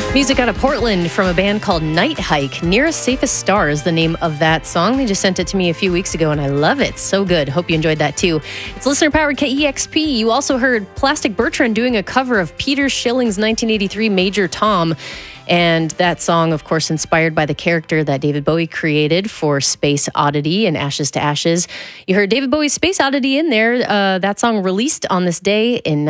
Music out of Portland from a band called Night Hike. Nearest Safest Star is the name of that song. They just sent it to me a few weeks ago, and I love it. So good. Hope you enjoyed that, too. It's listener-powered KEXP. You also heard Plastic Bertrand doing a cover of Peter Schilling's 1983 Major Tom. And that song, of course, inspired by the character that David Bowie created for Space Oddity and Ashes to Ashes. You heard David Bowie's Space Oddity in there. That song released on this day in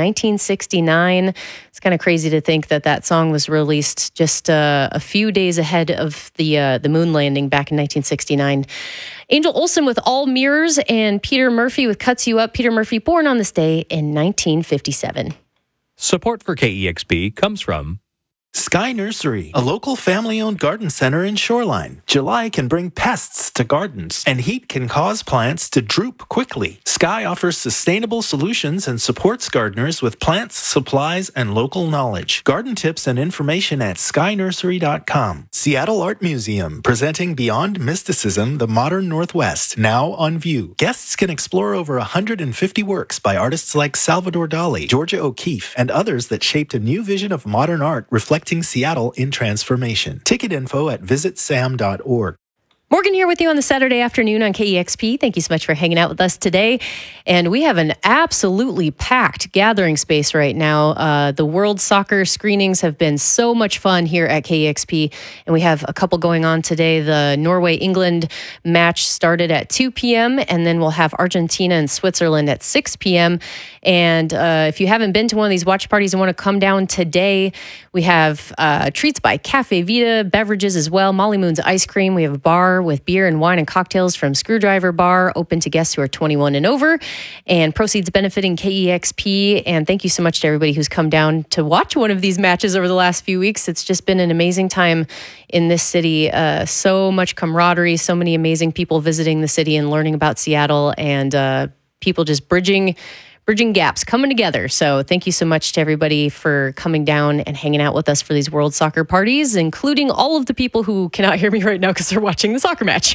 1969. It's kind of crazy to think that that song was released just a few days ahead of the moon landing back in 1969. Angel Olsen with All Mirrors and Peter Murphy with Cuts You Up. Peter Murphy born on this day in 1957. Support for KEXP comes from Sky Nursery, a local family-owned garden center in Shoreline. July can bring pests to gardens, and heat can cause plants to droop quickly. Sky offers sustainable solutions and supports gardeners with plants, supplies, and local knowledge. Garden tips and information at skynursery.com. Seattle Art Museum, presenting Beyond Mysticism, the Modern Northwest, now on view. Guests can explore over 150 works by artists like Salvador Dali, Georgia O'Keeffe, and others that shaped a new vision of modern art reflecting Seattle in transformation. Ticket info at visitsam.org. Morgan here with you on the Saturday afternoon on KEXP. Thank you so much for hanging out with us today. And we have an absolutely packed gathering space right now. The World Soccer screenings have been so much fun here at KEXP. And we have a couple going on today. The Norway-England match started at 2 p.m. And then we'll have Argentina and Switzerland at 6 p.m. And if you haven't been to one of these watch parties and want to come down today, we have treats by Cafe Vita, beverages as well, Molly Moon's Ice Cream. We have a bar with beer and wine and cocktails from Screwdriver Bar, open to guests who are 21 and over, and proceeds benefiting KEXP. And thank you so much to everybody who's come down to watch one of these matches over the last few weeks. It's just been an amazing time in this city. So much camaraderie, so many amazing people visiting the city and learning about Seattle, and people just bridging gaps, coming together. So thank you so much to everybody for coming down and hanging out with us for these World Soccer parties, including all of the people who cannot hear me right now because they're watching the soccer match.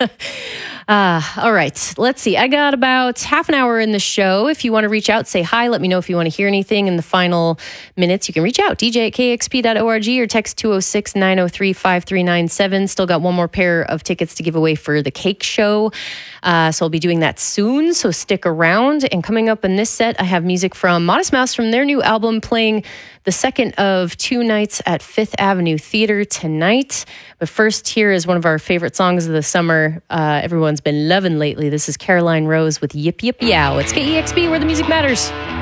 All right, let's see. I got about half an hour in the show. If you want to reach out, say hi. Let me know if you want to hear anything in the final minutes. You can reach out, dj@kexp.org, or text 206-903-5397. Still got one more pair of tickets to give away for the cake show. So I'll be doing that soon, so stick around. And coming up in this set, I have music from Modest Mouse from their new album, playing the second of two nights at Fifth Avenue Theater tonight. But first, here is one of our favorite songs of the summer. Everyone's been loving lately. This is Caroline Rose with Yip Yip Yow. It's KEXP, where the music matters.